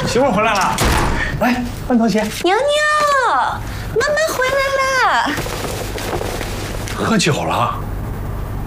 媳妇回来了，来，范同学， 娘娘，妈妈回来了。 喝酒了。